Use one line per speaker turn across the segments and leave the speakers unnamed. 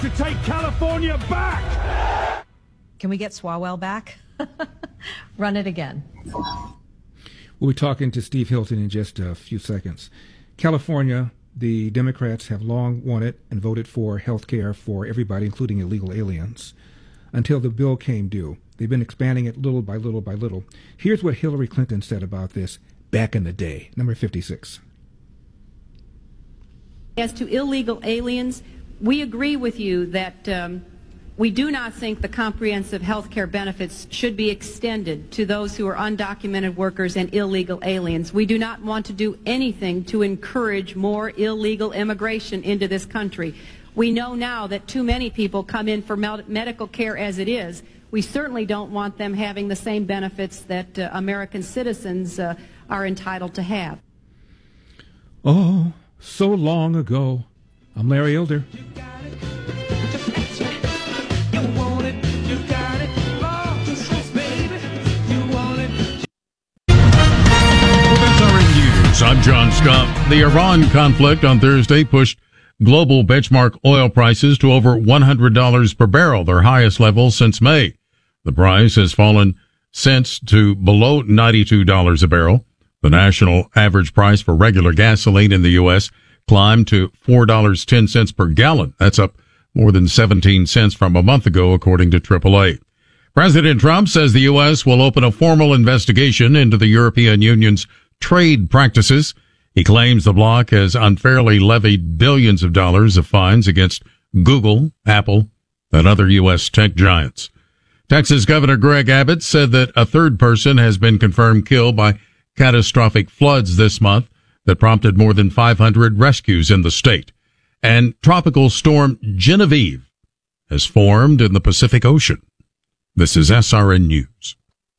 to take California back.
Can we get Swalwell back? Run it again.
We'll be talking to Steve Hilton in just a few seconds. California, the Democrats have long wanted and voted for health care for everybody, including illegal aliens, until the bill came due. They've been expanding it little by little by little. Here's what Hillary Clinton said about this back in the day. Number 56.
As to illegal aliens, we agree with you that we do not think the comprehensive health care benefits should be extended to those who are undocumented workers and illegal aliens. We do not want to do anything to encourage more illegal immigration into this country. We know now that too many people come in for medical care as it is. We certainly don't want them having the same benefits that American citizens are entitled to have.
Oh, so long ago. I'm Larry Elder.
I'm John Scott. The Iran conflict on Thursday pushed global benchmark oil prices to over $100 per barrel, their highest level since May. The price has fallen since to below $92 a barrel. The national average price for regular gasoline in the U.S. climbed to $4.10 per gallon. That's up more than 17 cents from a month ago, according to AAA. President Trump says the U.S. will open a formal investigation into the European Union's trade practices. He claims the bloc has unfairly levied billions of dollars of fines against Google, Apple, and other U.S. tech giants. Texas Governor Greg Abbott said that a third person has been confirmed killed by catastrophic floods this month that prompted more than 500 rescues in the state. And Tropical Storm Genevieve has formed in the Pacific Ocean. This is SRN News.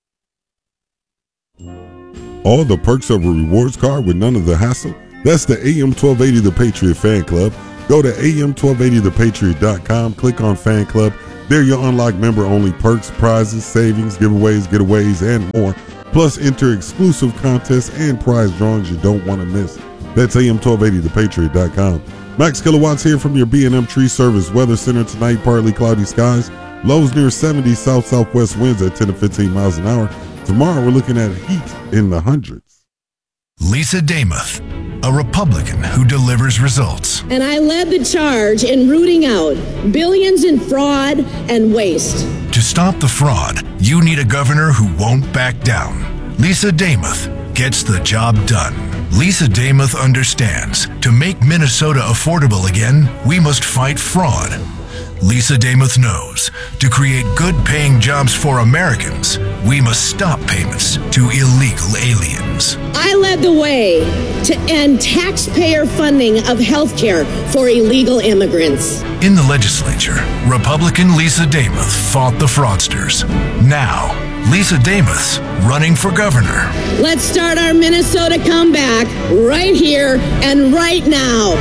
All the perks of a rewards card with none of the hassle? That's the AM 1280 The Patriot Fan Club. Go to am1280thepatriot.com, click on Fan Club. There you'll unlock member-only perks, prizes, savings, giveaways, getaways, and more. Plus, enter exclusive contests and prize drawings you don't want to miss. That's am1280thepatriot.com. Max Kilowatts here from your B&M Tree Service Weather Center tonight. Partly cloudy skies. Lows near 70, south-southwest winds at 10 to 15 miles an hour. Tomorrow we're looking at heat in the hundreds.
Lisa Damuth, a Republican who delivers results.
And I led the charge in rooting out billions in fraud and waste.
To stop the fraud, you need a governor who won't back down. Lisa Damuth gets the job done. Lisa Damuth understands to make Minnesota affordable again, we must fight fraud. Lisa Damuth knows to create good-paying jobs for Americans, we must stop payments to illegal aliens.
I led the way to end taxpayer funding of health care for illegal immigrants.
In the legislature, Republican Lisa Damuth fought the fraudsters. Now, Lisa Damuth's running for governor.
Let's start our Minnesota comeback right here and right now.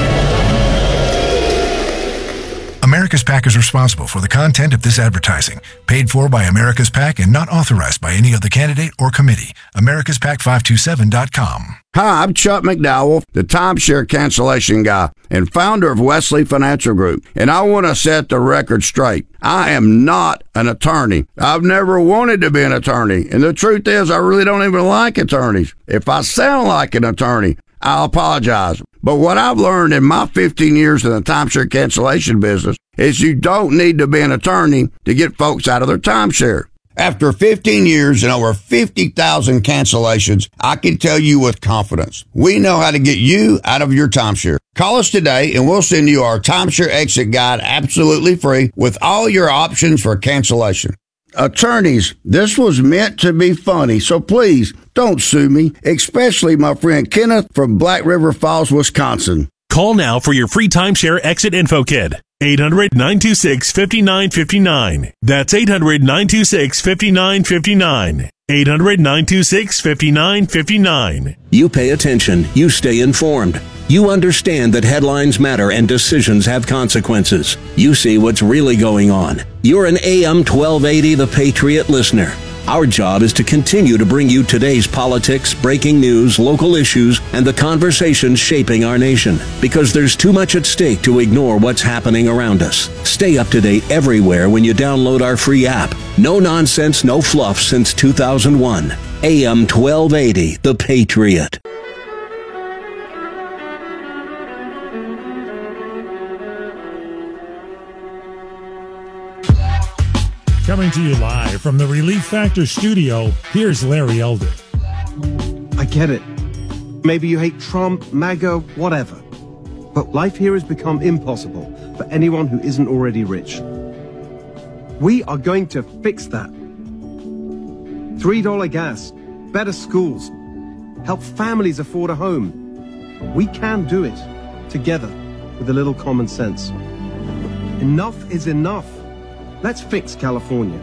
America's PAC is responsible for the content of this advertising, paid for by America's PAC and not authorized by any other candidate or committee. AmericasPAC527.com.
Hi, I'm Chuck McDowell, the timeshare cancellation guy and founder of Wesley Financial Group, and I want to set the record straight. I am not an attorney. I've never wanted to be an attorney, and the truth is I really don't even like attorneys. If I sound like an attorney, I'll apologize. But what I've learned in my 15 years in the timeshare cancellation business is you don't need to be an attorney to get folks out of their timeshare. After 15 years and over 50,000 cancellations, I can tell you with confidence, we know how to get you out of your timeshare. Call us today and we'll send you our timeshare exit guide absolutely free with all your options for cancellation. Attorneys, this was meant to be funny, so please don't sue me, especially my friend Kenneth from Black River Falls, Wisconsin.
Call now for your free timeshare exit info kit. 800-926-5959. That's 800-926-5959. 800-926-5959.
You pay attention. You stay informed. You understand that headlines matter and decisions have consequences. You see what's really going on. You're an AM 1280 The Patriot listener. Our job is to continue to bring you today's politics, breaking news, local issues, and the conversations shaping our nation. Because there's too much at stake to ignore what's happening around us. Stay up to date everywhere when you download our free app. No nonsense, no fluff since 2001. AM 1280, The Patriot.
Coming to you live from the Relief Factor studio, here's Larry Elder.
I get it. Maybe you hate Trump, MAGA, whatever. But life here has become impossible for anyone who isn't already rich. We are going to fix that. $3 gas, better schools, help families afford a home. We can do it together with a little common sense. Enough is enough. Let's fix California.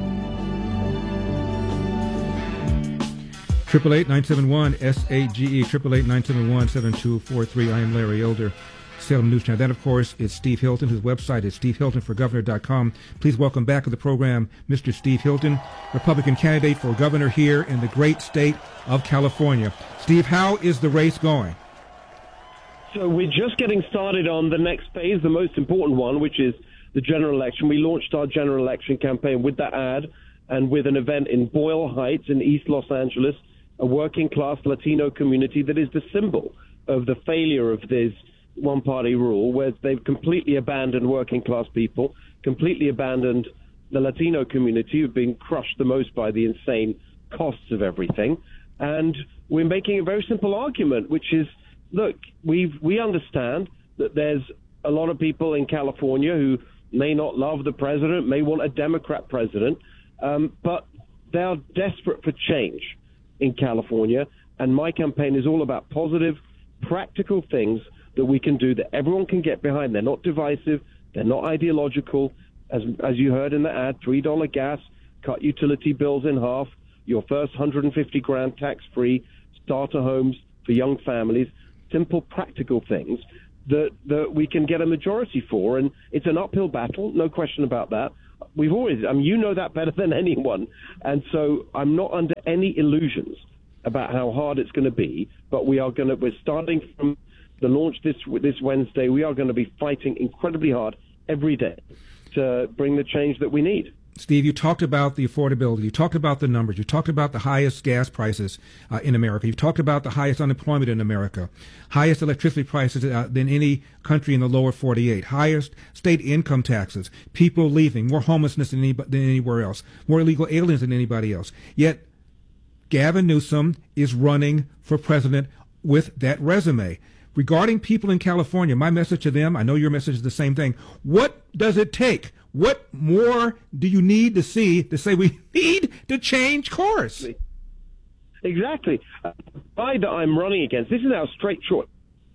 888-971-SAGE, 888-971-7243. I am Larry Elder, Salem News Channel. That, of course, is Steve Hilton, whose website is stevehiltonforgovernor.com. Please welcome back to the program Mr. Steve Hilton, Republican candidate for governor here in the great state of California. Steve, how is the race going?
So we're just getting started on the next phase, the most important one, which is the general election. We launched our general election campaign with that ad and with an event in Boyle Heights in East Los Angeles, a working-class Latino community that is the symbol of the failure of this one-party rule, where they've completely abandoned working-class people, completely abandoned the Latino community, who've been crushed the most by the insane costs of everything. And we're making a very simple argument, which is, look, we understand that there's a lot of people in California who may not love the president, may want a Democrat president, but they are desperate for change in California. And my campaign is all about positive, practical things that we can do that everyone can get behind. They're not divisive. They're not ideological. As you heard in the ad, $3 gas, cut utility bills in half, your first $150,000 tax-free, starter homes for young families, simple, practical things that we can get a majority for. And it's an uphill battle, no question about that. We've always, you know that better than anyone. And so I'm not under any illusions about how hard it's going to be, but we're starting from the launch this Wednesday. We are going to be fighting incredibly hard every day to bring the change that we need.
Steve, you talked about the affordability. You talked about the numbers. You talked about the highest gas prices in America. You talked about the highest unemployment in America, highest electricity prices than any country in the lower 48, highest state income taxes, people leaving, more homelessness than anywhere else, more illegal aliens than anybody else. Yet Gavin Newsom is running for president with that resume. Regarding people in California, my message to them, I know your message is the same thing. What does it take? What more do you need to see to say we need to change course?
Exactly. The guy that I'm running against, this is now straight short,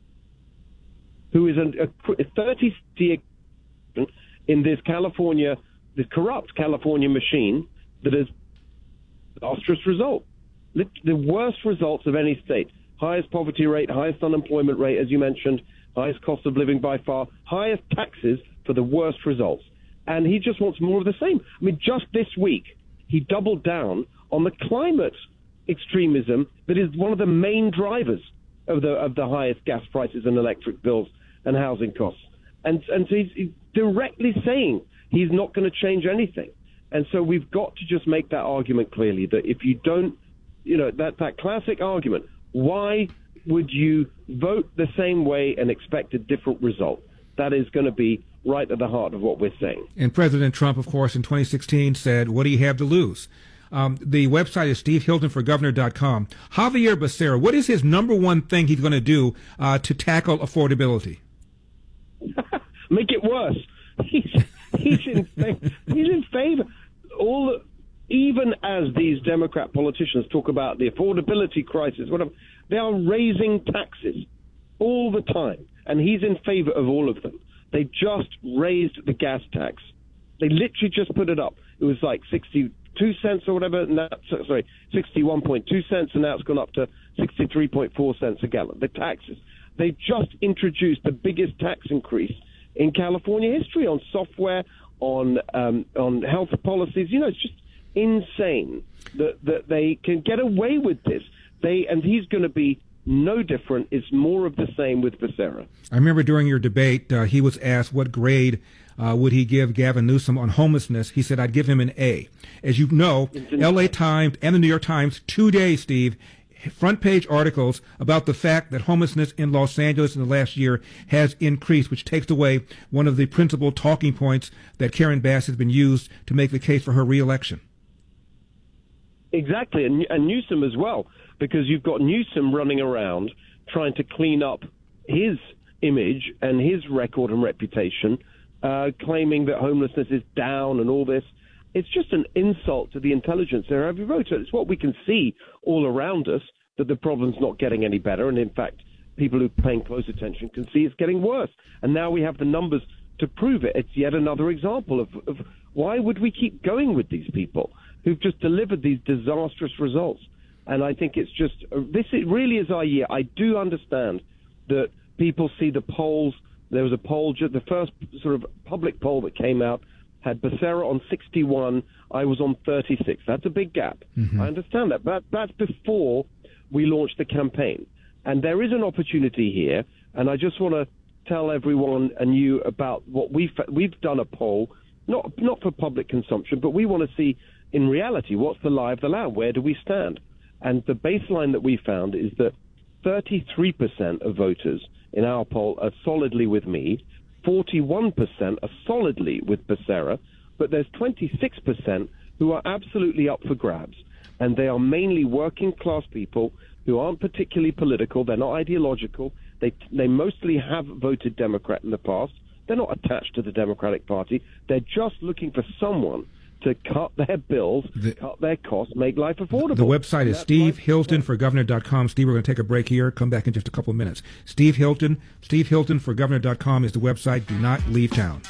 who is a 30-year in this California, the corrupt California machine that has disastrous result. The worst results of any state. Highest poverty rate, highest unemployment rate, as you mentioned, highest cost of living by far, highest taxes for the worst results. And he just wants more of the same. I mean, just this week, he doubled down on the climate extremism that is one of the main drivers of the highest gas prices and electric bills and housing costs. And so he's directly saying he's not going to change anything. And so we've got to just make that argument clearly, that if you don't, that classic argument, why would you vote the same way and expect a different result? That is going to be right at the heart of what we're saying.
And President Trump, of course, in 2016 said, what do you have to lose? The website is stevehiltonforgovernor.com. Javier Becerra, what is his number one thing he's going to do to tackle affordability?
Make it worse. He's in favor. Even as these Democrat politicians talk about the affordability crisis, whatever, they are raising taxes all the time, and he's in favor of all of them. They just raised the gas tax. They literally just put it up. It was like 62 cents or whatever, 61.2 cents, and now it's gone up to 63.4 cents a gallon. The taxes. They just introduced the biggest tax increase in California history on software, on health policies. It's just insane that they can get away with this. And he's going to be no different. It's more of the same with Becerra.
I remember during your debate, he was asked what grade would he give Gavin Newsom on homelessness. He said, I'd give him an A. As you know, L.A. Times and the New York Times, 2 days, Steve, front page articles about the fact that homelessness in Los Angeles in the last year has increased, which takes away one of the principal talking points that Karen Bass has been used to make the case for her reelection.
Exactly, and Newsom as well, because you've got Newsom running around trying to clean up his image and his record and reputation, claiming that homelessness is down and all this. It's just an insult to the intelligence there every voter. It's what we can see all around us, that the problem's not getting any better. And in fact, people who are paying close attention can see it's getting worse. And now we have the numbers to prove it. It's yet another example of why would we keep going with these people who've just delivered these disastrous results. And I think it's just, it really is our year. I do understand that people see the polls. There was a poll, the first sort of public poll that came out had Becerra on 61. I was on 36. That's a big gap. Mm-hmm. I understand that. But that's before we launched the campaign. And there is an opportunity here. And I just want to tell everyone and you about what we've done a poll, not for public consumption, but we want to see in reality what's the lie of the land. Where do we stand? And the baseline that we found is that 33% of voters in our poll are solidly with me, 41% are solidly with Becerra, but there's 26% who are absolutely up for grabs. And they are mainly working class people who aren't particularly political. They're not ideological. They mostly have voted Democrat in the past. They're not attached to the Democratic Party. They're just looking for someone to cut their bills, cut their costs, make life affordable.
The website is SteveHiltonforGovernor.com. Steve, we're going to take a break here. Come back in just a couple of minutes. SteveHiltonforGovernor.com is the website. Do not leave town.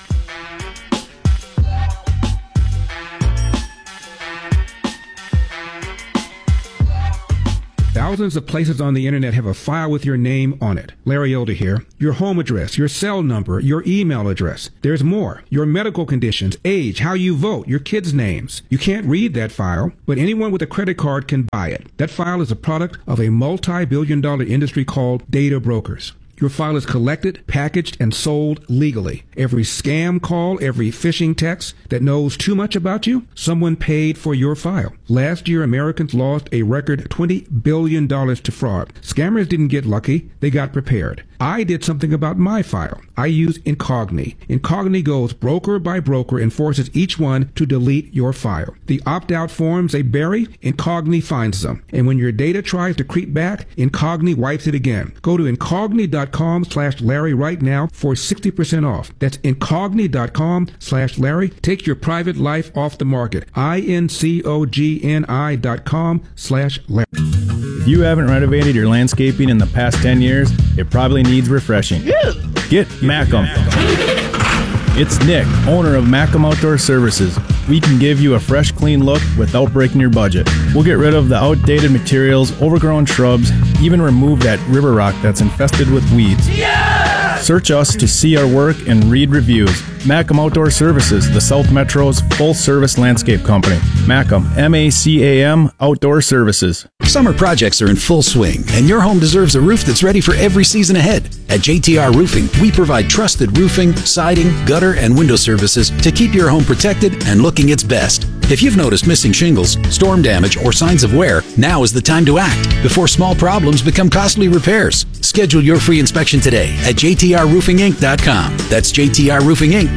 Thousands of places on the internet have a file with your name on it. Larry Elder here. Your home address, your cell number, your email address. There's more. Your medical conditions, age, how you vote, your kids' names. You can't read that file, but anyone with a credit card can buy it. That file is a product of a multi-billion-dollar industry called data brokers. Your file is collected, packaged, and sold legally. Every scam call, every phishing text that knows too much about you, someone paid for your file. Last year, Americans lost a record $20 billion to fraud. Scammers didn't get lucky. They got prepared. I did something about my file. I use Incogni. Incogni goes broker by broker and forces each one to delete your file. The opt-out forms they bury, Incogni finds them. And when your data tries to creep back, Incogni wipes it again. Go to Incogni.com/Larry right now for 60% off. That's Incogni.com/Larry. Take your private life off the market. Incogni.com/Larry.
If you haven't renovated your landscaping in the past 10 years, it probably needs refreshing. Get Macam. It's Nick, owner of Macam Outdoor Services. We can give you a fresh, clean look without breaking your budget. We'll get rid of the outdated materials, overgrown shrubs, even remove that river rock that's infested with weeds. Search us to see our work and read reviews. Macam Outdoor Services, the South Metro's full-service landscape company. Macam, M-A-C-A-M, Outdoor Services.
Summer projects are in full swing, and your home deserves a roof that's ready for every season ahead. At JTR Roofing, we provide trusted roofing, siding, gutter, and window services to keep your home protected and looking its best. If you've noticed missing shingles, storm damage, or signs of wear, now is the time to act before small problems become costly repairs. Schedule your free inspection today at JTRRoofingInc.com. That's JTRRoofingInc.com.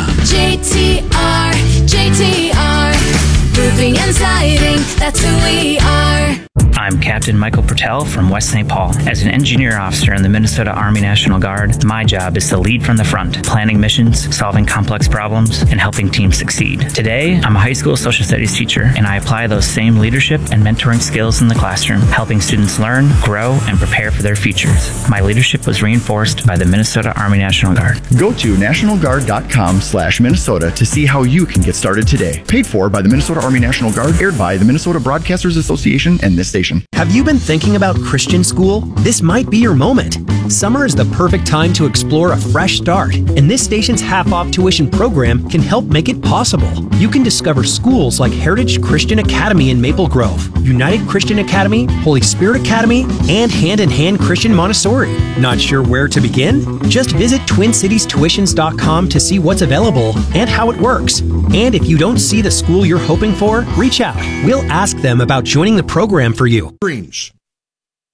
JTR, roofing and siding, that's who we are.
I'm Captain Michael Pertell from West St. Paul. As an engineer officer in the Minnesota Army National Guard, my job is to lead from the front, planning missions, solving complex problems, and helping teams succeed. Today, I'm a high school social studies teacher, and I apply those same leadership and mentoring skills in the classroom, helping students learn, grow, and prepare for their futures. My leadership was reinforced by the Minnesota Army National Guard.
Go to nationalguard.com/Minnesota to see how you can get started today. Paid for by the Minnesota Army National Guard, aired by the Minnesota Broadcasters Association and this station. education.
Have you been thinking about Christian school? This might be your moment. Summer is the perfect time to explore a fresh start, and this station's half-off tuition program can help make it possible. You can discover schools like Heritage Christian Academy in Maple Grove, United Christian Academy, Holy Spirit Academy, and Hand in Hand Christian Montessori. Not sure where to begin? Just visit TwinCitiesTuitions.com to see what's available and how it works. And if you don't see the school you're hoping for, reach out. We'll ask them about joining the program for you.
Dreams.